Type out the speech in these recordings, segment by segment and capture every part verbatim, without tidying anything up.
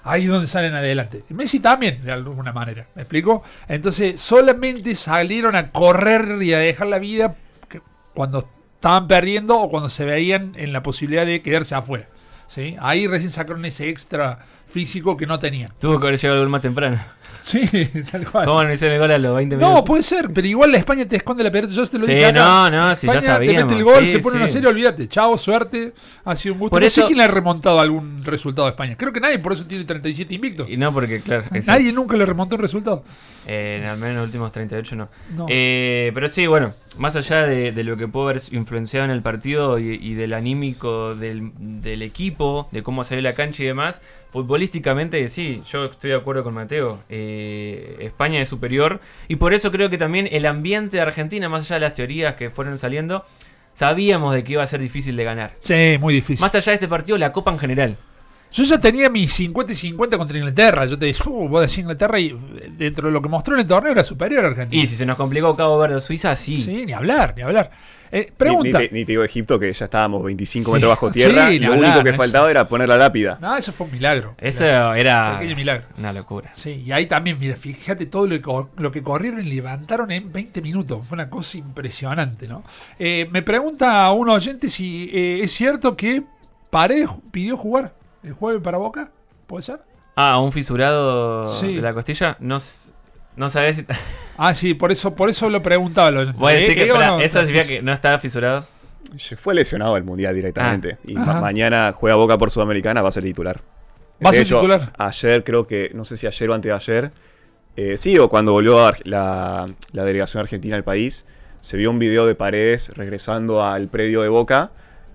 ahí es donde salen adelante. Y Messi también, de alguna manera, ¿me explico? Entonces, solamente salieron a correr y a dejar la vida cuando estaban perdiendo o cuando se veían en la posibilidad de quedarse afuera, ¿sí? Ahí recién sacaron ese extra físico que no tenían. Tuvo que haber llegado el gol más temprano. Sí, tal cual. ¿Cómo no hicieron el gol a los veinte minutos? No, puede ser, pero igual la España te esconde la pelota. Yo te lo sí, dije acá. no, no, si España ya sabíamos. te mete el gol, sí, se pone sí. una serie, olvídate. Chao, suerte. Ha sido un gusto. Por no eso, sé quién le ha remontado algún resultado a España. Creo que nadie, por eso tiene treinta y siete invictos. Y no, porque, claro. Nadie nunca le remontó un resultado. Eh, al menos en los últimos treinta y ocho no. no. Eh, pero sí, bueno, más allá de, de lo que pudo haber influenciado en el partido y, y del anímico del, del equipo, de cómo salió la cancha y demás, futbolísticamente sí, yo estoy de acuerdo con Mateo. Eh, España es superior y por eso creo que también el ambiente de Argentina, más allá de las teorías que fueron saliendo, sabíamos de que iba a ser difícil de ganar. Sí, muy difícil. Más allá de este partido, la Copa en general. Yo ya tenía mis cincuenta y cincuenta contra Inglaterra. Yo te dije, uh, vos decís Inglaterra y dentro de lo que mostró en el torneo era superior a Argentina. Y si se nos complicó Cabo Verde o Suiza, sí. Sí, ni hablar, ni hablar. Eh, pregunta. Ni, ni, te, ni te digo Egipto, que ya estábamos veinticinco sí. metros bajo tierra. Sí, lo hablar, único que no faltaba es... era poner la lápida. No, eso fue un milagro. Eso era un pequeño milagro. Una locura. Sí, y ahí también, mira, fíjate todo lo que, lo que corrieron y levantaron en veinte minutos. Fue una cosa impresionante, ¿no? Eh, me pregunta a un oyente si eh, es cierto que Paredes pidió jugar el jueves para Boca. ¿Puede ser? Ah, un fisurado sí. de la costilla. No, no sabés si... Ah, sí, por eso, por eso lo preguntaba. Lo... Voy a decir que, espera, no, ¿eso significa que no estaba fisurado? Fue lesionado al Mundial directamente. Ah. Y Ajá. mañana juega Boca por Sudamericana, va a ser titular. ¿Va a de ser hecho, titular? Ayer creo que, no sé si ayer o antes de ayer, eh, sí, o cuando volvió a la, la delegación argentina al país, se vio un video de Paredes regresando al predio de Boca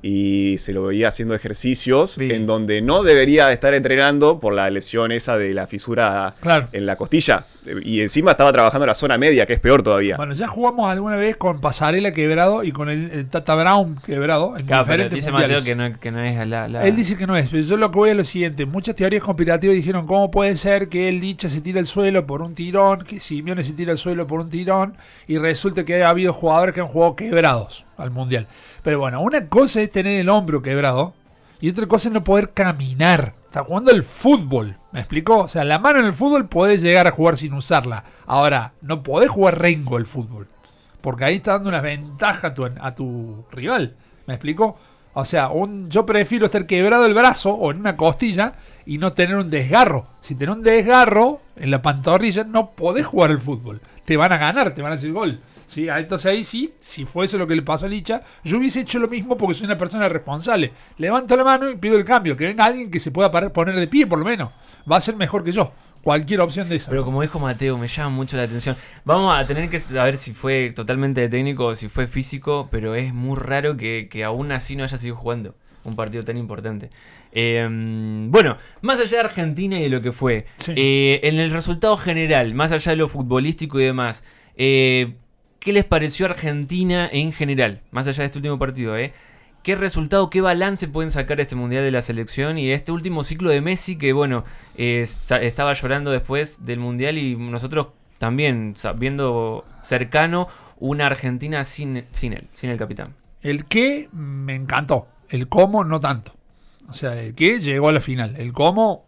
y se lo veía haciendo ejercicios sí. en donde no debería estar entrenando por la lesión esa de la fisura claro. en la costilla. Y encima estaba trabajando en la zona media, que es peor todavía. Bueno, ya jugamos alguna vez con Pasarela quebrado y con el, el Tata Brown quebrado. En claro, pero dice mundiales. Mateo que no, que no es la, la... Él dice que no es, pero yo lo que voy a lo siguiente. Muchas teorías conspirativas dijeron cómo puede ser que el Licha se tira al suelo por un tirón, que Simeone se tira al suelo por un tirón, y resulta que ha habido jugadores que han jugado quebrados al Mundial. Pero bueno, una cosa es tener el hombro quebrado y otra cosa es no poder caminar. Está jugando el fútbol, ¿me explicó? O sea, la mano en el fútbol podés llegar a jugar sin usarla. Ahora, no podés jugar rengo el fútbol, porque ahí está dando una ventaja a tu, a tu rival, ¿me explicó? O sea, un, yo prefiero estar quebrado el brazo o en una costilla y no tener un desgarro. Si tenés un desgarro en la pantorrilla, no podés jugar el fútbol. Te van a ganar, te van a hacer gol. ¿Sí? Entonces ahí sí, si fue eso lo que le pasó a Licha, yo hubiese hecho lo mismo porque soy una persona responsable. Levanto la mano y pido el cambio, que venga alguien que se pueda parar, poner de pie por lo menos. Va a ser mejor que yo, cualquier opción de esa. Pero como dijo Mateo, me llama mucho la atención. Vamos a tener que saber si fue totalmente técnico o si fue físico, pero es muy raro que, que aún así no haya seguido jugando un partido tan importante. Eh, bueno, más allá de Argentina y de lo que fue, sí. eh, en el resultado general, más allá de lo futbolístico y demás, eh, ¿qué les pareció Argentina en general? Más allá de este último partido, ¿eh? ¿Qué resultado, qué balance pueden sacar este Mundial de la selección y este último ciclo de Messi que, bueno, eh, estaba llorando después del Mundial y nosotros también viendo cercano una Argentina sin, sin él, sin el capitán? El qué me encantó, el cómo no tanto. O sea, el qué llegó a la final, el cómo...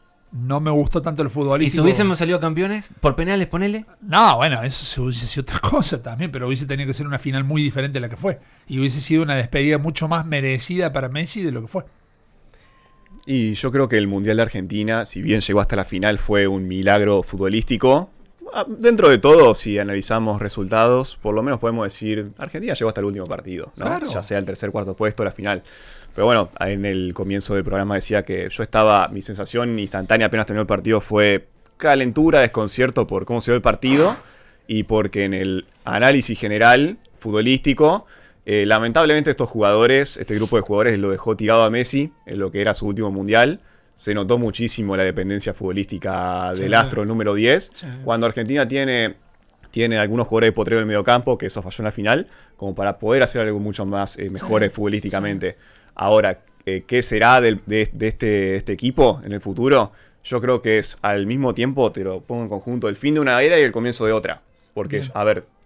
No me gustó tanto el futbolístico. ¿Y si hubiésemos salido campeones? ¿Por penales, ponele? No, bueno, eso hubiese sido otra cosa también, pero hubiese tenido que ser una final muy diferente a la que fue. Y hubiese sido una despedida mucho más merecida para Messi de lo que fue. Y yo creo que el Mundial de Argentina, si bien llegó hasta la final, fue un milagro futbolístico. Dentro de todo, si analizamos resultados, por lo menos podemos decir, Argentina llegó hasta el último partido, ¿no? Claro. Ya sea el tercer, cuarto puesto, la final. Pero bueno, en el comienzo del programa decía que yo estaba, mi sensación instantánea apenas terminó el partido fue calentura, desconcierto por cómo se dio el partido y porque en el análisis general futbolístico, eh, lamentablemente estos jugadores, este grupo de jugadores lo dejó tirado a Messi en lo que era su último mundial. Se notó muchísimo la dependencia futbolística del sí. astro número diez. Sí. Cuando Argentina tiene, tiene algunos jugadores de potrero en el mediocampo, que eso falló en la final, como para poder hacer algo mucho más eh, mejores sí. futbolísticamente. Sí. Ahora, eh, ¿qué será de, de, de este, este equipo en el futuro? Yo creo que es al mismo tiempo, te lo pongo en conjunto, el fin de una era y el comienzo de otra. Porque, Bien. a ver,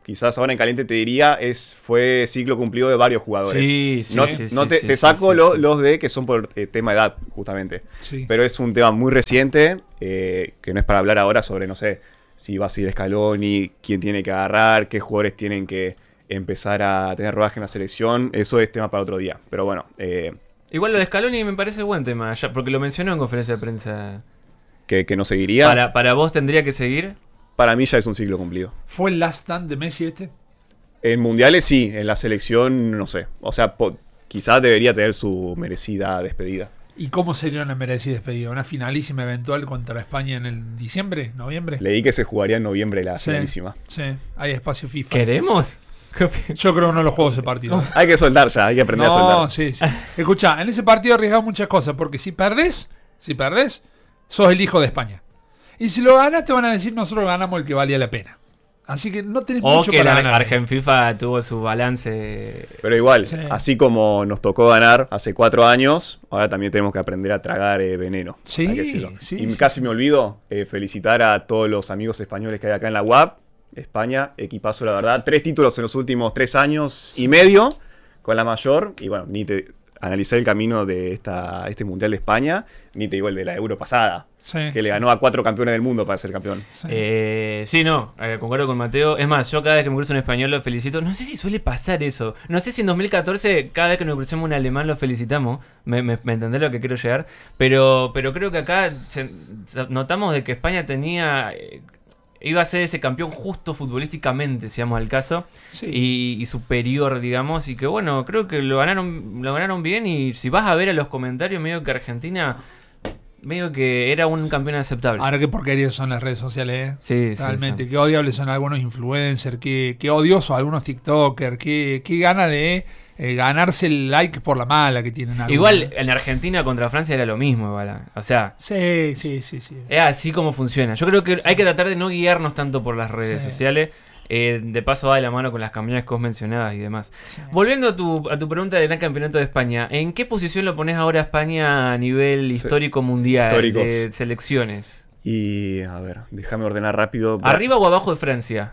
quizás ahora en caliente te diría, es fue ciclo cumplido de varios jugadores. Sí, sí, no sí, no sí, te, sí, te sí, saco sí, lo- sí. los de que son por eh, tema de edad, justamente. Sí. Pero es un tema muy reciente, eh, que no es para hablar ahora sobre, no sé, si va a seguir Scaloni, quién tiene que agarrar, qué jugadores tienen que empezar a tener rodaje en la selección. Eso es tema para otro día. Pero bueno, eh, Igual lo de Scaloni me parece buen tema, ya, porque lo mencionó en conferencia de prensa. que, que no seguiría. Para, para vos tendría que seguir. Para mí ya es un ciclo cumplido. ¿Fue el last stand de Messi este? En mundiales sí, en la selección no sé. O sea, po- quizás debería tener su merecida despedida. ¿Y cómo sería una merecida despedida? ¿Una finalísima eventual contra España en el diciembre, noviembre? Leí que se jugaría en noviembre la Sí, finalísima. sí, hay espacio FIFA. ¿Queremos? Yo creo que no lo juego ese partido. Hay que soltar ya, hay que aprender a No, soltar. sí, sí. Escuchá, en ese partido arriesgamos muchas cosas, porque si perdés, si perdés, sos el hijo de España. Y si lo ganas, te van a decir, nosotros ganamos el que valía la pena. Así que no tenés O mucho que para la ganar. Argen FIFA tuvo su balance. Pero igual, Sí. así como nos tocó ganar hace cuatro años, ahora también tenemos que aprender a tragar eh, veneno. Sí, hay que decirlo. sí, y sí, casi sí. me olvido eh, felicitar a todos los amigos españoles que hay acá en la U A P. España, equipazo la verdad. Tres títulos en los últimos tres años y medio con la mayor. Y bueno, ni te analicé el camino de esta, este Mundial de España, ni te digo el de la Euro pasada, Sí, que le sí, ganó a cuatro campeones del mundo para ser campeón. sí. Eh, sí, no, eh, concuerdo con Mateo. Es más, yo cada vez que me cruzo un español lo felicito. No sé si suele pasar eso. No sé si en dos mil catorce, cada vez que nos crucemos un alemán lo felicitamos. Me, me, me entendés lo que quiero llegar. Pero, pero creo que acá se- se- notamos de que España tenía. eh, iba a ser ese campeón justo futbolísticamente, si vamos al caso. Sí. Y, y superior, digamos. Y que bueno, creo que lo ganaron, lo ganaron bien. Y si vas a ver a los comentarios, medio que Argentina. Medio que era un campeón aceptable. Ahora qué porquerías son las redes sociales, ¿eh? Sí, sí, Realmente, sí. qué odiables son algunos influencers, qué, qué odiosos algunos TikTokers, qué, qué gana de eh, ganarse el like por la mala que tienen algunos. Igual en Argentina contra Francia era lo mismo, igual. O sea, Sí, sí, sí, sí. es así como funciona. Yo creo que hay que tratar de no guiarnos tanto por las redes Sí. sociales. Eh, de paso va de la mano con las campañas que vos mencionabas y demás. Sí. Volviendo a tu, a tu pregunta del Gran Campeonato de España, ¿en qué posición lo pones ahora a España a nivel histórico mundial Históricos. de selecciones? Y a ver, déjame ordenar rápido. ¿Arriba o abajo de Francia?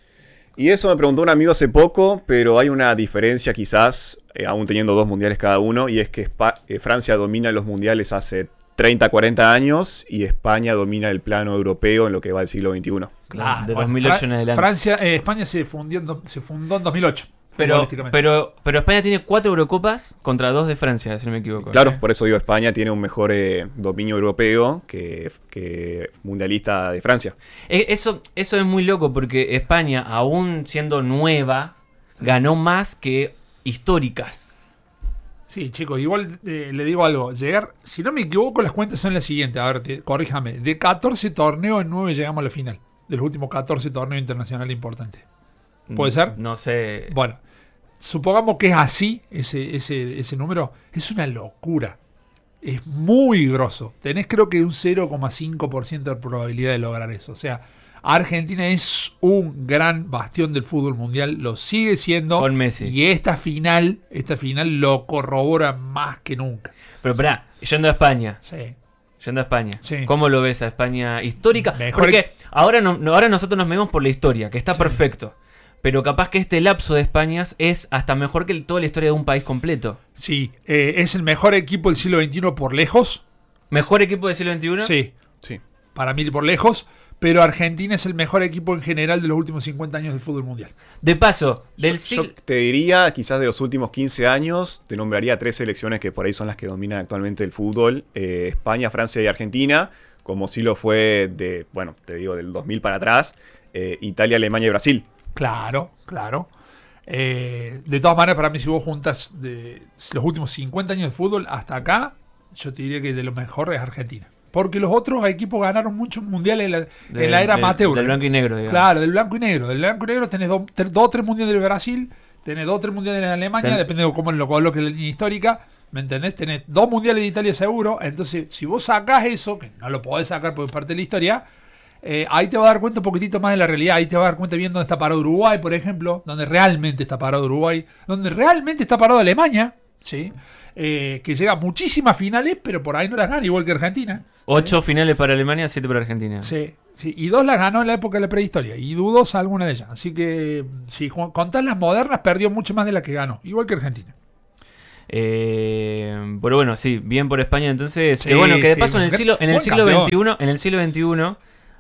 Y eso me preguntó un amigo hace poco, pero hay una diferencia quizás, eh, aún teniendo dos mundiales cada uno, y es que Espa- eh, Francia domina los mundiales hace treinta, cuarenta años y España domina el plano europeo en lo que va del siglo veintiuno. Claro, de Bueno, dos mil ocho Fra- en adelante. Francia, eh, España se, fundió en do- se fundó en dos mil ocho. Pero, futbolísticamente. pero, pero España tiene cuatro Eurocopas contra dos de Francia, si no me equivoco. Claro, ¿eh? por eso digo, España tiene un mejor eh, dominio europeo que, que mundialista de Francia. Eh, Eso, eso es muy loco porque España, aún siendo nueva, ganó más que históricas. Sí, chicos, igual eh, le digo algo. Llegar, si no me equivoco, las cuentas son las siguientes. A ver, te- corríjame. De catorce torneos, en nueve llegamos a la final. De los últimos catorce torneos internacionales importantes. ¿Puede ser? No sé. Bueno, supongamos que es así, ese, ese, ese número. Es una locura. Es muy grosso. Tenés creo que un cero coma cinco por ciento de probabilidad de lograr eso. O sea, Argentina es un gran bastión del fútbol mundial. Lo sigue siendo. Con Messi. Y esta final, esta final lo corrobora más que nunca. Pero pará, yendo a España. Sí. Yendo a España. Sí. ¿Cómo lo ves a España histórica? Mejor Porque ahora, no, no- ahora nosotros nos medimos por la historia, que está perfecto. Pero capaz que este lapso de España es hasta mejor que el- toda la historia de un país completo. Sí, eh, es el mejor equipo del siglo veintiuno por lejos. ¿Mejor equipo del siglo veintiuno? Sí, Sí. para mí por lejos. Pero Argentina es el mejor equipo en general de los últimos cincuenta años del fútbol mundial. De paso, del Yo, siglo... yo te diría, quizás de los últimos quince años, te nombraría tres selecciones que por ahí son las que dominan actualmente el fútbol. eh, España, Francia y Argentina, como sí lo fue de, bueno, te digo, del dos mil para atrás, eh, Italia, Alemania y Brasil. Claro, claro. Eh, de todas maneras, para mí, si vos juntas de los últimos cincuenta años de fútbol hasta acá, yo te diría que de lo mejor es Argentina. Porque los otros equipos ganaron muchos mundiales en la, de- en la era del- amateur. Del blanco y negro, digamos. Claro, del blanco y negro. Del blanco y negro tenés dos o tres mundiales de Brasil, tenés dos o tres mundiales de Alemania, Ten- depende de cómo lo coloque la línea histórica. ¿Me entendés? Tenés dos mundiales de Italia seguro. Entonces, si vos sacás eso, que no lo podés sacar porque es parte de la historia, eh, ahí te va a dar cuenta un poquitito más de la realidad. Ahí te va a dar cuenta bien dónde está parado Uruguay, por ejemplo, donde realmente está parado Uruguay, donde realmente está parado Alemania, ¿sí? Eh, que llega a muchísimas finales, pero por ahí no las gana, igual que Argentina. Ocho finales para Alemania, siete para Argentina. Sí, Sí, y dos las ganó en la época de la prehistoria, y dudosa alguna de ellas. Así que, si contás las modernas, perdió mucho más de las que ganó, igual que Argentina. Eh, pero bueno, sí, bien por España entonces. Sí, que bueno, que de sí, paso en el siglo, en el buen siglo campeón. veintiuno, en el siglo veintiuno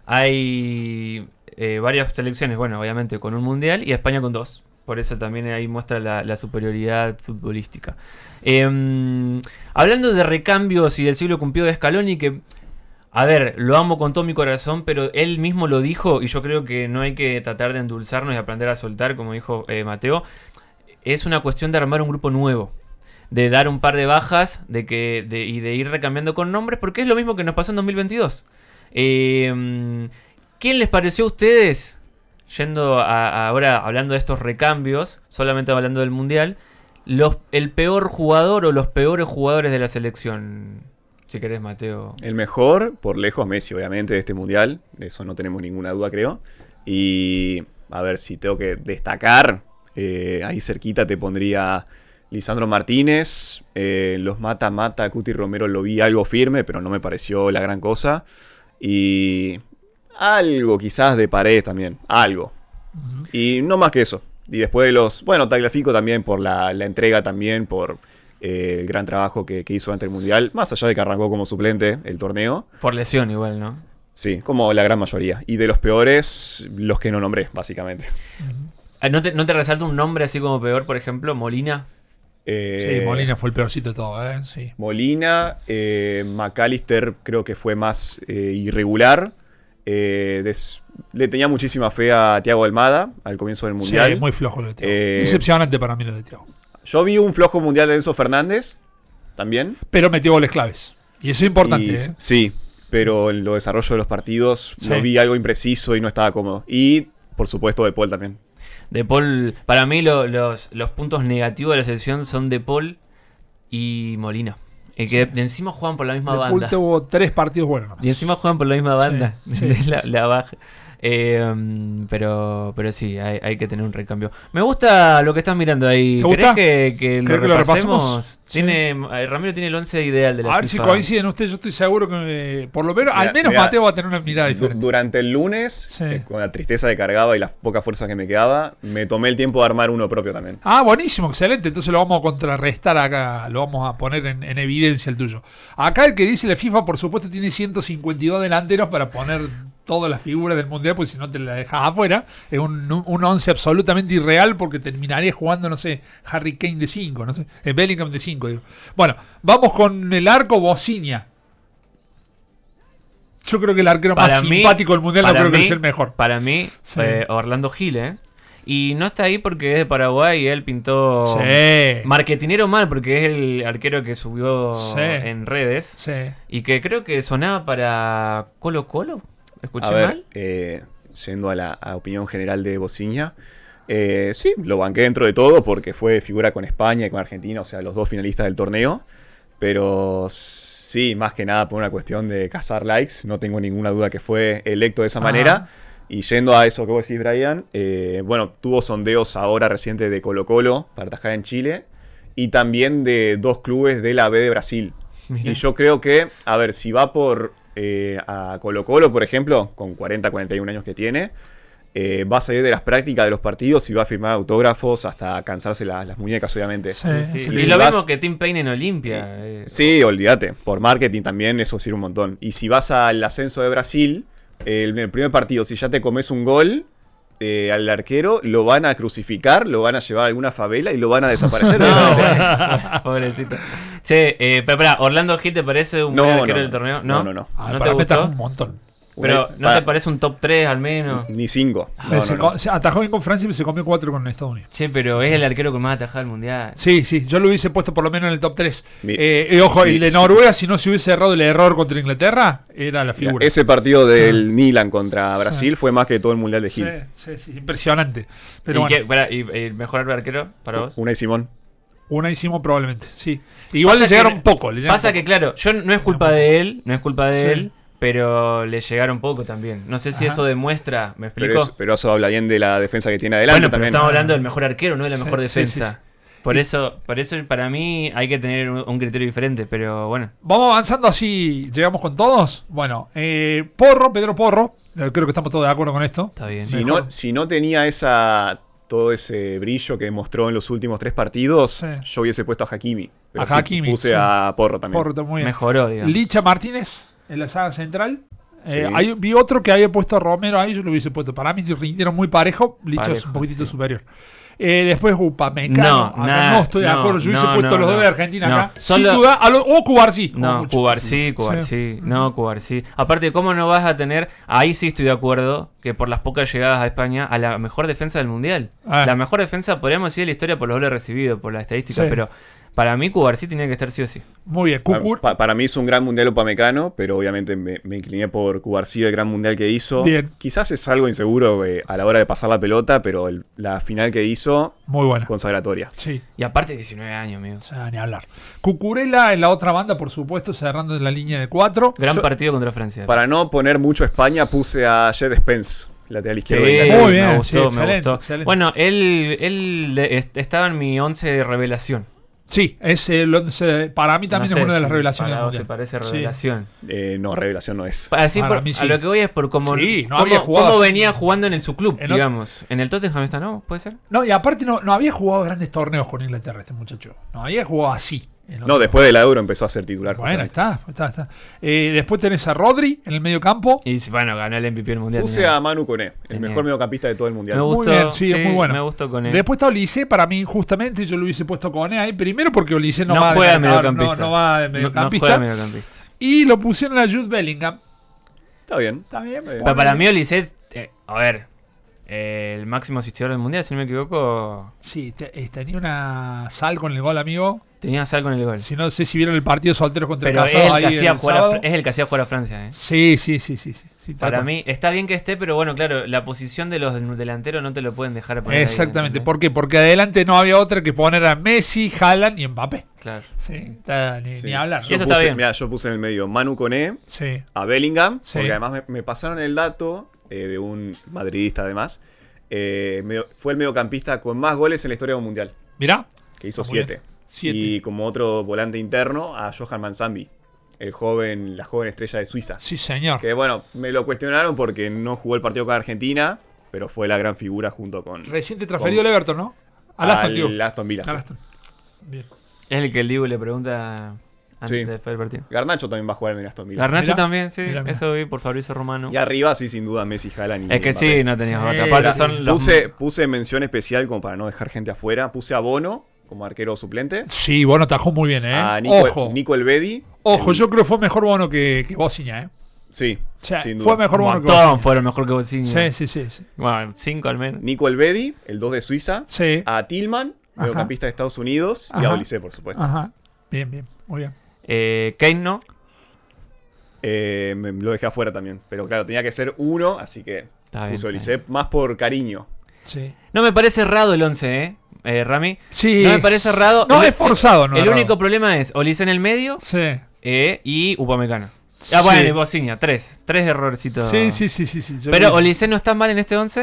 hay eh, varias selecciones, bueno, obviamente con un mundial y España con dos. Por eso también ahí muestra la, la superioridad futbolística. Eh, hablando de recambios y del siglo cumplido de Scaloni, que a ver, lo amo con todo mi corazón, pero él mismo lo dijo y yo creo que no hay que tratar de endulzarnos y aprender a soltar, como dijo eh, Mateo. Es una cuestión de armar un grupo nuevo, de dar un par de bajas de que de, y de ir recambiando con nombres, porque es lo mismo que nos pasó en dos mil veintidós. Eh, ¿Quién les pareció a ustedes, yendo a, a ahora hablando de estos recambios, solamente hablando del Mundial, los, el peor jugador o los peores jugadores de la selección? Si querés, Mateo. El mejor, por lejos, Messi, obviamente, de este mundial. De eso no tenemos ninguna duda, creo. Y a ver, si tengo que destacar, eh, ahí cerquita te pondría Lisandro Martínez. Eh, los mata-mata, Cuti Romero lo vi algo firme, pero no me pareció la gran cosa. Y algo quizás de Paredes también, algo. Uh-huh. Y no más que eso. Y después de los, bueno, Tagliafico también por la, la entrega también, por... Eh, el gran trabajo que, que hizo ante el Mundial, más allá de que arrancó como suplente el torneo. Por lesión igual, ¿no? Sí, como la gran mayoría. Y de los peores, los que no nombré, básicamente. ¿No te, no te resalta un nombre así como peor, por ejemplo, Molina? Eh, sí, Molina fue el peorcito de todo, ¿eh? Sí. Molina, eh, McAllister creo que fue más eh, irregular. Eh, des, le tenía muchísima fe a Thiago Almada al comienzo del Mundial. Sí, muy flojo lo de Thiago. Eh, Decepcionante para mí lo de Thiago. Yo vi un flojo mundial de Enzo Fernández, también. Pero metió goles claves. Y eso es importante, y, ¿eh? Sí, pero en lo desarrollo de los partidos sí. Lo vi algo impreciso y no estaba cómodo. Y, por supuesto, De Paul también. De Paul, para mí lo, los, los puntos negativos de la selección son De Paul y Molina. El que de encima juegan por la misma De banda. Paul tuvo tres partidos buenos. Y encima juegan por la misma banda. Sí, sí, la, sí. la baja. Eh, pero, pero sí, hay, hay que tener un recambio. Me gusta lo que estás mirando ahí. ¿Te gusta? ¿Querés que, que lo que lo repasemos? repasemos? Tiene, sí. Ramiro tiene el once ideal de la A ver FIFA. si coinciden ustedes. Yo estoy seguro que me, por lo menos, mira, al menos mira, Mateo va a tener una mirada diferente. Durante el lunes, sí. eh, con la tristeza que cargaba y las pocas fuerzas que me quedaba, me tomé el tiempo de armar uno propio también. Ah, buenísimo, excelente. Entonces lo vamos a contrarrestar acá, lo vamos a poner en, en evidencia el tuyo. Acá el que dice la FIFA, por supuesto, tiene ciento cincuenta y dos delanteros para poner todas las figuras del mundial, pues si no te la dejas afuera. Es un, un once absolutamente irreal porque terminaría jugando, no sé, Harry Kane de cinco, no sé, eh, Bellingham de cinco, digo. Bueno, vamos con el arco Bociña. Yo creo que el arquero para más mí, simpático del mundial, no creo mí, que sea el mejor. Para mí, sí. eh, Orlando Gil, ¿eh? Y no está ahí porque es de Paraguay y él pintó sí. marketinero mal porque es el arquero que subió sí. en redes. Sí. Y que creo que sonaba para Colo Colo. ¿Escuché a ver, mal? Eh, yendo a la a opinión general de Bociña, eh, sí, lo banqué dentro de todo porque fue figura con España y con Argentina, o sea, los dos finalistas del torneo. Pero sí, más que nada por una cuestión de cazar likes, no tengo ninguna duda que fue electo de esa Ajá. manera. Y yendo a eso que vos decís, Brian, eh, bueno, tuvo sondeos ahora recientes de Colo Colo para atajar en Chile y también de dos clubes de la B de Brasil. Mira. Y yo creo que, a ver, si va por eh, a Colo Colo, por ejemplo, con cuarenta, cuarenta y un años que tiene, eh, va a salir de las prácticas de los partidos y va a firmar autógrafos hasta cansarse la, las muñecas, obviamente. Sí, sí. Y, y si lo vas, mismo que Tim Payne en Olimpia. Eh. Sí, olvídate. Por marketing también eso sirve un montón. Y si vas al ascenso de Brasil, el, el primer partido, si ya te comes un gol, eh, al arquero lo van a crucificar, lo van a llevar a alguna favela y lo van a desaparecer. No, bueno, pobrecito. Che, eh, pero espera, ¿Orlando Gil te parece un no, buen arquero no, del torneo? No, no, no. no. Ah, ¿No para te gustó? Un montón. Pero, ¿no para, te parece un top tres al menos? Ni cinco. Ah, no, se, no, no. se atajó bien con Francia y se comió cuatro con Estados Unidos. Sí, pero es el arquero con más atajada del mundial. Sí, sí, yo lo hubiese puesto por lo menos en el top tres. Mi, eh, sí, y ojo, sí, el de sí. Noruega, si no se hubiese errado el error contra Inglaterra, era la figura. Mira, ese partido del sí. Milan contra Brasil sí. fue más que todo el mundial de Gil. Sí, sí, sí, impresionante. Pero ¿Y, bueno. qué, para, ¿Y el mejor arquero para vos? Una y Simón. Una hicimos probablemente, sí. Igual pasa le llegaron que, poco. Le pasa poco. que, claro, yo no es culpa de él, no es culpa de sí. él, pero le llegaron poco también. No sé si Ajá. eso demuestra, ¿me explico? Pero eso, pero eso habla bien de la defensa que tiene adelante bueno, también. Pero estamos hablando del mejor arquero, no de la sí, mejor defensa. Sí, sí, sí. Por eso, por eso para mí hay que tener un, un criterio diferente, pero bueno. Vamos avanzando así, llegamos con todos. Bueno, eh, Porro, Pedro Porro, eh, creo que estamos todos de acuerdo con esto. Está bien. Si Mejor. no, si no tenía esa todo ese brillo que mostró en los últimos tres partidos, Sí. yo hubiese puesto a Hakimi. Pero A sí, Hakimi, puse sí. a Porro también. Porro está muy bien. Mejoró, digamos. Licha Martínez en la saga central. Eh, Sí. hay- vi otro que había puesto a Romero ahí, yo lo hubiese puesto. Para mí rindieron muy parejo. Licha es Parejo, un poquitito sí. superior. Eh, después Upamecano. No, Acá nah, no estoy de no, acuerdo. Yo hubiese no, puesto no, los dos no. de Argentina No, acá. solo- Sin duda. A lo- o Cubarsí. No, mucho. Cubarsí, Cubarsí, Sí. no, Cubarsí. Aparte, ¿cómo no vas a tener? Ahí sí estoy de acuerdo que por las pocas llegadas a España, a la mejor defensa del mundial. Ah. La mejor defensa, podríamos decir, de la historia por los goles recibidos, por la estadística, Sí. pero para mí Cubarsí tenía que estar sí o sí. Muy bien. Pa- Cucur. pa- para mí es un gran mundial Upamecano, pero obviamente me, me incliné por Cubarsí, el gran mundial que hizo. Bien. Quizás es algo inseguro eh, a la hora de pasar la pelota, pero el- la final que hizo, Muy buena. consagratoria. Sí. Y aparte, diecinueve años, amigo. O sea, ni hablar. Cucurella en la otra banda, por supuesto, cerrando en la línea de cuatro. Gran Yo- partido contra Francia. Para no poner mucho España, puse a Jed Spence, lateral Sí, izquierdo. de Inglaterra. Muy bien, me sí, gustó, me excelente, gustó. excelente. Bueno, él, él de- est- estaba en mi once de revelación. Sí, es, eh, lo- se- para mí también No es sé una de las si revelaciones para del vos te mundial. parece Sí. revelación. Eh, no, revelación no es. Así Para por- mí sí. A lo que voy es por cómo, Sí, no cómo- había jugado cómo así. venía jugando en el su club, En otro- digamos. En el Tottenham está, ¿no? ¿Puede ser? No, y aparte no, no había jugado grandes torneos con Inglaterra este muchacho. No había jugado así. en No, otro- después de la Euro empezó a ser titular. Bueno, ahí justamente. está, está, está. Eh, después tenés a Rodri en el medio campo. Y bueno, ganó el M V P del mundial. Puse tenía- a Manu Koné, el Tenía. mejor mediocampista de todo el mundial. Me Muy gustó, bien, sí, es muy bueno. Me gustó con él. Después está Olise, para mí justamente yo lo hubiese puesto con él ahí. Primero porque Olise no, no, va juega de de marcador, mediocampista. No, no va de No- no mediocampista. juega de mediocampista. Y lo pusieron a Jude Bellingham. Está bien. Está bien. Pero Pero para mí, Olise, eh, a ver, eh, el máximo asistidor del mundial, si no me equivoco, Sí, te- eh, tenía una sal con el gol, amigo. tenía sal con el gol. Si no sé si vieron el partido soltero contra Pero el es Casado el, que ahí hacía el jugar a, sábado. Fra- es el que hacía jugar a Francia. Eh. Sí, sí, sí, sí, sí, sí, tal Para cual. mí, está bien que esté, pero bueno, claro, la posición de los delanteros no te lo pueden dejar poner ahí, Exactamente. ¿entendés? ¿Por qué? Porque adelante no había otra que poner a Messi, Haaland y Mbappé. Claro. Sí, está- ni, Sí. ni hablar. Y Yo eso está puse- bien. mirá, yo puse en el medio Manu Koné, Sí. a Bellingham, Sí. porque además me, me pasaron el dato eh, de un madridista además. Eh, medio- fue el mediocampista con más goles en la historia de un mundial, Mirá. que hizo Está muy siete. bien. Siete. Y como otro volante interno, a Johan Manzambi, el joven, la joven estrella de Suiza. Sí, señor. Que bueno, me lo cuestionaron porque no jugó el partido con Argentina, pero fue la gran figura junto con Reciente transferido con- al Everton, ¿no? Al Aston, digo. al Aston Villa. sí. Al Aston. Bien. Es el que el Dibu le pregunta antes Sí. de después del partido. Garnacho también va a jugar en el Aston Villa. Garnacho Mirá. también, sí. Mirá, mirá. Eso vi por Fabricio Romano. Y arriba, sí, sin duda, Messi, Haaland y Es que Mbappé. sí, no tenías Sí, otra. Aparte la- son los... Puse, puse mención especial como para no dejar gente afuera. Puse a Bono como arquero suplente. Sí, bueno, tajó muy bien, ¿eh? A Nico, Ojo. Nico Elvedi. Ojo, el- yo creo que fue mejor Bono que, que Bociña, ¿eh? Sí, O sea, sin fue duda. mejor un Bono que montón Bociña. fueron mejor que Bocinho. Sí, sí, sí. Sí. Bueno, cinco al menos. Nico Elvedi, el dos de Suiza. Sí. A Tillman, Ajá. mediocampista de Estados Unidos. Y Ajá. a Olise, por supuesto. Ajá. Bien, bien. Muy bien. Eh, Kane no. Eh, me lo dejé afuera también. Pero claro, tenía que ser uno, así que Está bien, puse está Olise más por cariño. Sí. No me parece errado el once, ¿eh? eh Rami. Sí. No me parece errado. No, El- es forzado, ¿no? El errado. único problema es Olise en el medio Sí. eh, y Upamecano. Ah, Sí. bueno, y Bocinha, tres. Tres errorcitos. Sí, sí, sí, sí, sí. Yo Pero lo- Olise no está mal en este once.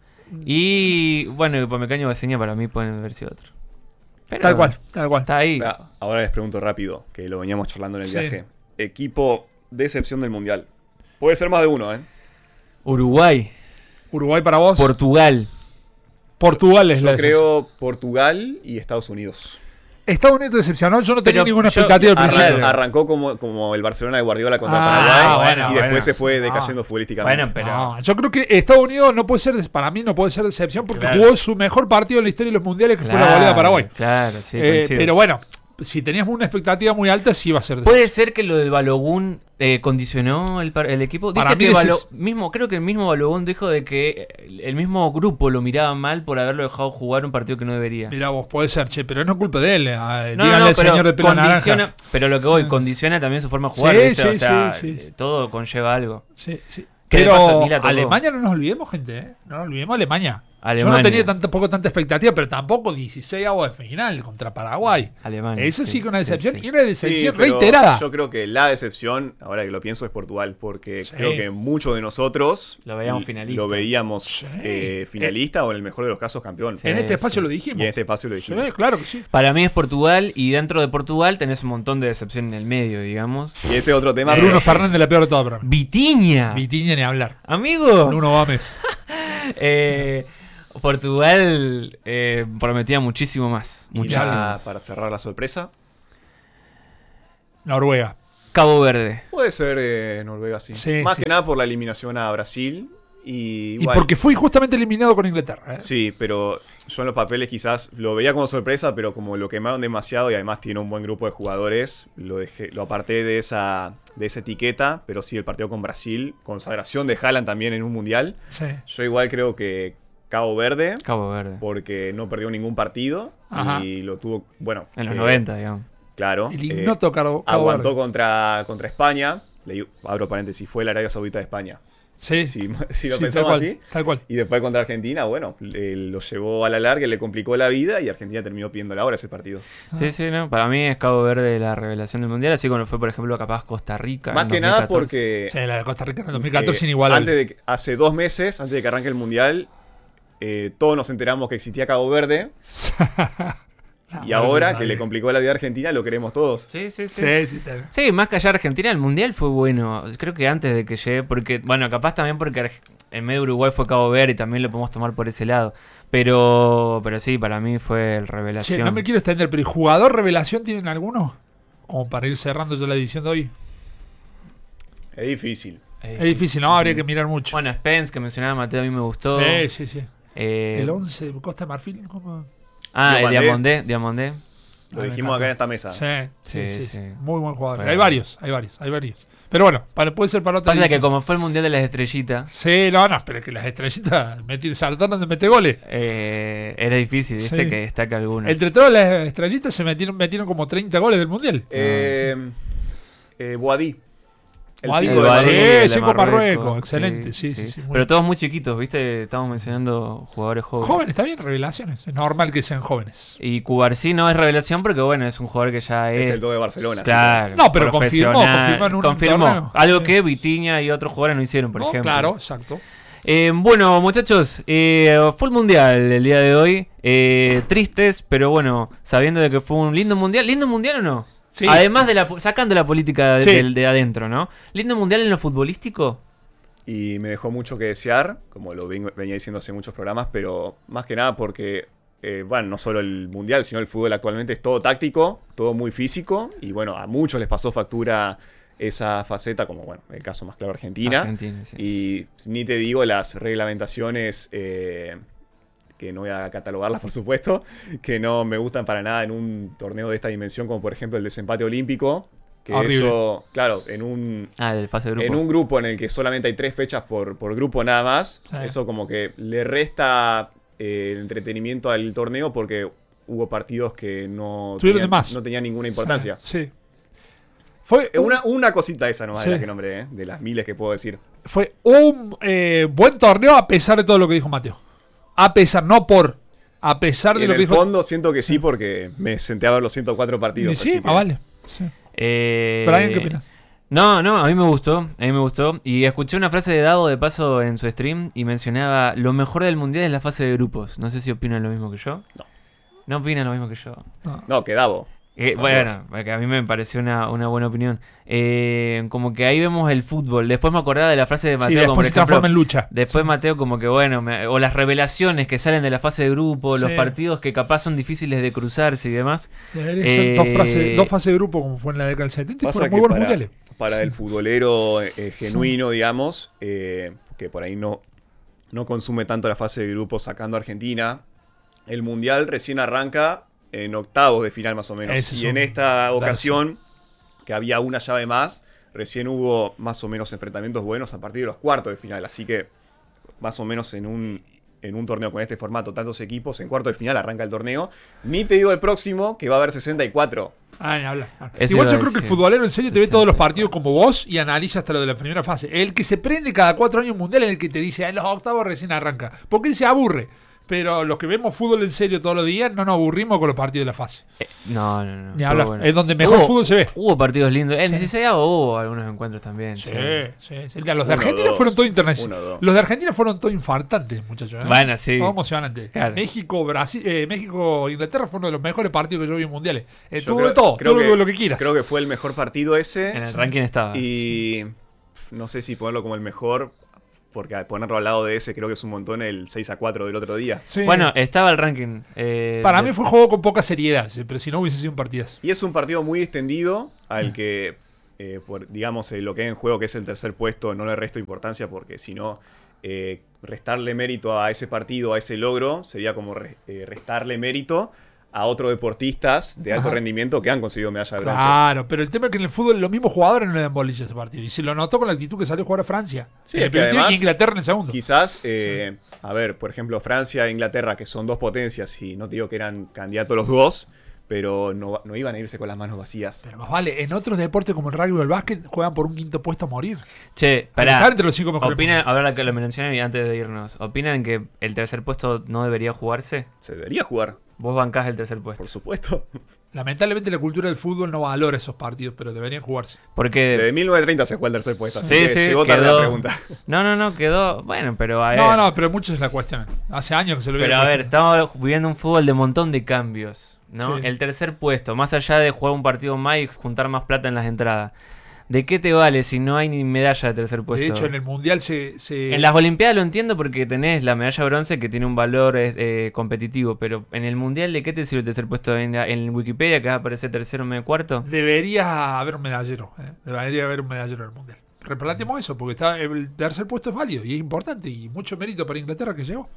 Y bueno, Upamecano y Bocinha para mí pueden haber sido otro. Pero Tal cual, tal cual. Está ahí. Ah, Ahora les pregunto rápido, que lo veníamos charlando en el Sí. viaje. Equipo de excepción del Mundial. Puede ser más de uno, ¿eh? Uruguay, Uruguay para vos. Portugal. Portugal es la Yo excepción. creo Portugal y Estados Unidos. Estados Unidos decepcionó. Yo no tenía Pero ninguna yo- expectativa al Arran- principio. Arran- arrancó como, como el Barcelona de Guardiola contra Ah, Paraguay bueno, y después bueno. se fue Ah. decayendo futbolísticamente. Bueno, pero- No, yo creo que Estados Unidos no puede ser, para mí no puede ser decepción porque Claro. jugó su mejor partido en la historia de los mundiales que fue la Claro, goleada a Paraguay. Claro, sí, Eh, coincido. pero bueno, si teníamos una expectativa muy alta, sí iba a ser decepción. ¿Puede ser que lo del Balogun eh, condicionó el, par- el equipo? Dice Para mí que decep- Balo- mismo, creo que el mismo Balogun dijo de que el, el mismo grupo lo miraba mal por haberlo dejado jugar un partido que no debería. Mirá vos, puede ser, che, pero no es culpa de él. eh, No, díganle no, no, al pero señor de pelo condiciona, naranja. pero lo que voy, Sí. condiciona también su forma de jugar, Sí, ¿viste? sí, O sea, sí, sí. eh, todo conlleva algo. Sí, sí. ¿Qué le Pero pasa? Ni la tocó. Alemania no nos olvidemos, gente. ¿eh? No nos olvidemos Alemania. Alemania. Yo no tenía tan- tampoco tanta expectativa, pero tampoco dieciséis avos de final contra Paraguay. Alemania, Eso sí, sí, que una sí, decepción. sí. Y una Sí, decepción pero reiterada. yo creo que la decepción, ahora que lo pienso, es Portugal, porque Sí. creo que muchos de nosotros Lo veíamos l- finalista. Lo veíamos Sí. eh, finalista o en el mejor de los casos campeón. Sí. En este espacio sí. lo Y dijimos. en este espacio lo Sí, dijimos. claro que sí. Para mí es Portugal y dentro de Portugal tenés un montón de decepción en el medio, digamos. Y ese otro tema. Bruno pero- Fernández la peor de todo para mí. Vitiña. Vitiña ni hablar. Amigo. Bruno Gómez. Eh, Portugal eh, prometía muchísimo más. y Muchísimo ya más. para cerrar la sorpresa, Noruega. Cabo Verde. puede ser eh, Noruega, sí. Sí, Más sí, que sí. nada por la eliminación a Brasil. Y, Y igual- porque fue injustamente eliminado con Inglaterra. ¿eh? Sí, pero yo en los papeles quizás lo veía como sorpresa, pero como lo quemaron demasiado y además tiene un buen grupo de jugadores, lo dejé, lo aparté de esa, de esa etiqueta, pero sí el partido con Brasil, consagración de Haaland también en un mundial. Sí. Yo igual creo que Cabo Verde, Cabo Verde. porque no perdió ningún partido Ajá. y lo tuvo, bueno, En los eh, noventa, digamos. claro. El eh, ignoto Cabo, Cabo aguantó Verde. contra, contra España, le, abro paréntesis, fue la Arabia Saudita de España. Sí, Si, si lo sí, tal pensamos cual, así. tal cual. Y después contra Argentina, bueno, eh, lo llevó a la larga, le complicó la vida y Argentina terminó pidiendo la hora ese partido. Sí, sí, no. Para mí es Cabo Verde la revelación del mundial, así como lo fue, por ejemplo, capaz Costa Rica. Más en que nada dos mil catorce. porque Sí, la de Costa Rica en el dos mil eh, catorce inigualable. antes de que- hace dos meses, antes de que arranque el Mundial, eh, todos nos enteramos que existía Cabo Verde y ahora que le complicó la vida a Argentina lo queremos todos. Sí, sí, sí. Sí, sí, tal- Sí, más que allá Argentina, el mundial fue bueno. Creo que antes de que llegue, porque, bueno, capaz también porque Arge- en medio de Uruguay fue Cabo Verde y también lo podemos tomar por ese lado. Pero, pero sí, para mí fue el Che, revelación. no me quiero extender, pero ¿y jugador revelación tienen alguno? Como para ir cerrando yo la edición de hoy. Es difícil. Es difícil, ¿no? Habría que mirar mucho. Bueno, Spence, que mencionaba Mateo, a mí me gustó. Sí, sí, sí. Eh, El once de Costa de Marfil, ¿cómo? Ah, el Diamandé. Diamondé, Diamondé. Lo Ah, me dijimos encanta. acá en esta mesa. Sí, sí, Sí, sí, sí. sí. Muy buen jugador. Bueno. Hay varios, hay varios, hay varios. Pero bueno, para, puede ser para otra Pasa que edición. como fue el mundial de las estrellitas, Sí, no, no, pero es que las estrellitas metí- saltaron de meter goles. eh, era difícil, viste, Sí. que destaque alguno. Entre todas las estrellitas se metieron, metieron como treinta goles del mundial. Eh, eh, Boadí. El Boadí. cinco El de Boadí, Marruecos. Sí, el de cinco Marruecos, excelente, sí, sí, sí, muy Pero bien. todos muy chiquitos, viste, estamos mencionando jugadores jóvenes. Jóvenes, está bien, revelaciones. Es normal que sean jóvenes. Y Cubarsí no es revelación porque, bueno, es un jugador que ya es... Es el dos de Barcelona. así Claro, No, pero confirmó, profesional. confirmó en un Confirmó. torneo. Algo Sí. que Vitiña y otros jugadores no hicieron, por No, ejemplo. claro, exacto. Eh, bueno, muchachos, eh, fue el mundial el día de hoy. Eh, tristes, pero bueno, sabiendo de que fue un lindo mundial. ¿Lindo mundial o no? Sí. Además de la sacando la política de, Sí. del- de adentro, ¿no? ¿Lindo mundial en lo futbolístico? Y me dejó mucho que desear, como lo vengo- venía diciendo hace muchos programas, pero más que nada porque, eh, bueno, no solo el Mundial, sino el fútbol actualmente es todo táctico, todo muy físico, y bueno, a muchos les pasó factura esa faceta, como bueno, el caso más claro Argentina. Argentina, sí. Y ni te digo las reglamentaciones, eh, que no voy a catalogarlas por supuesto, que no me gustan para nada en un torneo de esta dimensión, como por ejemplo el desempate olímpico, que Horrible. eso, claro, en un, Ah, el fase de grupo. en un grupo en el que solamente hay tres fechas por, por grupo nada más, Sí. eso como que le resta eh, el entretenimiento al torneo porque hubo partidos que no, Tuvieron de tenían, más. no tenían ninguna importancia. Sí. sí. Fue Eh, Una, una cosita esa nomás Sí. de las que nombré, eh, de las miles que puedo decir. Fue un eh, buen torneo a pesar de todo lo que dijo Mateo. A pesar, no por. A pesar de En lo que el dijo. fondo siento que sí porque me senté a ver los ciento cuatro Y partidos. sí, así que- ah, vale. Sí. Eh, Brian, ¿qué opinas? No, no, a mí me gustó, a mí me gustó. Y escuché una frase de Davo de paso en su stream y mencionaba, lo mejor del mundial es la fase de grupos. No sé si opinan lo mismo que yo. No. No opinan lo mismo que yo. No. No, que Davo. Eh, Los bueno, porque a mí me pareció una, una buena opinión. Eh, como que ahí vemos el fútbol. Después me acordaba de la frase de Sí, Mateo, como por después se ejemplo, transforma en lucha. después Mateo como que bueno, me- o las revelaciones que salen de la fase de grupo, los Sí. partidos que capaz son difíciles de cruzarse y demás. Debería ser dos, Eh, frases- dos fases de grupo como fue en la década del setenta y Pasa fueron que muy buenos para, mundiales. para el futbolero eh, genuino, digamos, eh, que por ahí no, no consume tanto la fase de grupo sacando a Argentina, el mundial recién arranca en octavos de final más o menos. Ese es Y en un esta ocasión, que había una llave más, recién hubo más o menos enfrentamientos buenos a partir de los cuartos de final. Así que más o menos en un, en un torneo con este formato, tantos equipos, en cuartos de final arranca el torneo. Ni te digo el próximo, que va a haber sesenta y cuatro. Ah, ni hablar. Eso Igual iba yo a creo que el decir. futbolero en serio te ve todos los sesenta y cuatro. partidos como vos y analiza hasta lo de la primera fase. El que se prende cada cuatro años un mundial es el que te dice, en los octavos recién arranca. Porque él se aburre. Pero los que vemos fútbol en serio todos los días no nos aburrimos con los partidos de la fase. Eh, no, no, no. Ni estuvo hablar. bueno. Es donde mejor Hubo- fútbol se ve. Hubo partidos lindos. En Sí. dieciséis hubo algunos encuentros también. Sí, sí. sí, sí. Los de Uno, Argentina dos. fueron todos internacionales. Uno, dos. Los de Argentina fueron todos infartantes, muchachos. ¿eh? Bueno, sí. Todo emocionante. Claro. México, Brasil, eh, México, Inglaterra fue uno de los mejores partidos que yo vi en mundiales. Eh, Yo tuvo creo- de todo, creo todo que- lo que quieras. Creo que fue el mejor partido ese. En el ranking estaba. Y pf, no sé si ponerlo como el mejor, porque al ponerlo al lado de ese creo que es un montón el seis a cuatro del otro día. Sí. Bueno, estaba el ranking. eh, para de- mí fue un juego con poca seriedad, sí, pero si no hubiese sido un partidazo. Y es un partido muy extendido al que, eh, por, digamos, eh, lo que hay en juego, que es el tercer puesto, no le resto importancia porque si no, eh, restarle mérito a ese partido, a ese logro, sería como re- eh, restarle mérito a otros deportistas de alto Ajá. rendimiento que han conseguido medalla de bronce. Claro, pero el tema es que en el fútbol los mismos jugadores no le dan bolilla a ese partido. Y se lo notó con la actitud que salió a jugar a Francia. Sí, en es el que primer tiempo además, y Inglaterra en el segundo. Quizás, eh, a ver, por ejemplo, Francia e Inglaterra, que son dos potencias, y no te digo que eran candidatos los dos, pero no, no iban a irse con las manos vacías. Pero más vale, en otros deportes como el rugby o el básquet juegan por un quinto puesto a morir. Che, Para pará. estar entre los cinco mejores. Opina, ahora que lo mencioné antes de irnos, ¿opinan que el tercer puesto no debería jugarse? Se debería jugar, Vos bancás el tercer puesto. por supuesto. Lamentablemente la cultura del fútbol no valora esos partidos, pero deberían jugarse. Porque. Desde mil novecientos treinta se juega el tercer puesto, así Sí, que sí, llegó tarde quedó- la pregunta. No, no, no, quedó. Bueno, pero a ver. No, no, pero muchos la cuestionan. Hace años que se lo Pero viene a ver, cuestionando. estamos viviendo un fútbol de montón de cambios, ¿no? Sí. El tercer puesto, más allá de jugar un partido más y juntar más plata en las entradas. ¿De qué te vale si no hay ni medalla de tercer puesto? De hecho, en el mundial se. se- En las Olimpiadas lo entiendo porque tenés la medalla de bronce que tiene un valor eh, eh, competitivo, pero en el Mundial, ¿de qué te sirve el tercer puesto? En, la- en Wikipedia que va a aparecer tercero, medio cuarto. Debería haber un medallero. ¿eh? Debería haber un medallero en el mundial. Replanteemos eso, porque está, el tercer puesto es válido y es importante. Y mucho mérito para Inglaterra que llegó.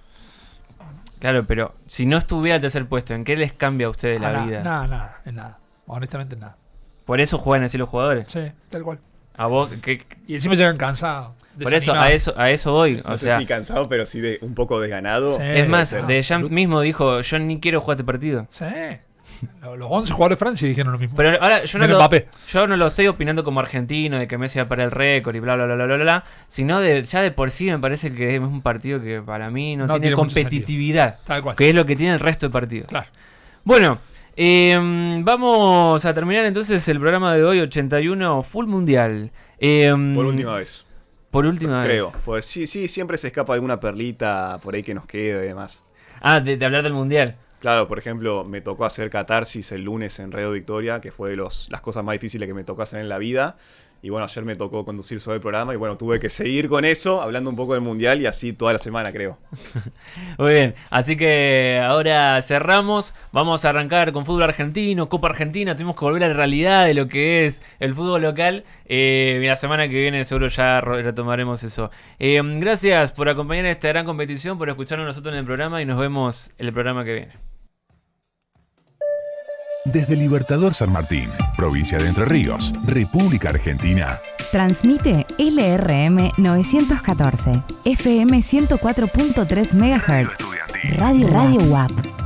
Claro, pero si no estuviera el tercer puesto, ¿en qué les cambia a ustedes la Ah, nada, vida? Nada, nada, en nada. Honestamente, en nada. Por eso juegan así los jugadores. Sí, tal cual. A vos, ¿qué- Y encima llegan cansados. por eso, desanimados. a eso, a eso voy. O No sea, sé si cansado, pero sí de un poco desganado. Sí. es más, Ah, De Champs absoluto. mismo dijo, yo ni quiero jugar este partido. Sí. Los once jugadores de Francia dijeron lo mismo. Pero ahora yo no, Menos lo, Mbappé. yo no lo estoy opinando como argentino, de que Messi va para el récord y bla, bla, bla, bla, bla, bla, sino de, ya de por sí me parece que es un partido que para mí no, No tiene, tiene mucho competitividad, Tal cual. que es lo que tiene el resto de partidos. Claro. Bueno, eh, vamos a terminar entonces el programa de hoy, ochenta y uno Full Mundial. Eh, Por última vez, Por última creo. vez. Pues sí, sí, siempre se escapa alguna perlita por ahí que nos quede y demás. Ah, de, de hablar del Mundial. Claro, por ejemplo, me tocó hacer catarsis el lunes en Radio Victoria, que fue de los, las cosas más difíciles que me tocó hacer en la vida. Y bueno, ayer me tocó conducir sobre el programa y bueno, tuve que seguir con eso, hablando un poco del Mundial y así toda la semana, creo. Muy bien, así que ahora cerramos, vamos a arrancar con fútbol argentino, Copa Argentina, tuvimos que volver a la realidad de lo que es el fútbol local, eh, y la semana que viene seguro ya ro- retomaremos eso. Eh, gracias por acompañar en esta gran competición, por escucharnos nosotros en el programa y nos vemos en el programa que viene. Desde Libertador San Martín, provincia de Entre Ríos, República Argentina. Transmite L R M novecientos catorce, F M ciento cuatro punto tres megahertz. Radio Radio U A P.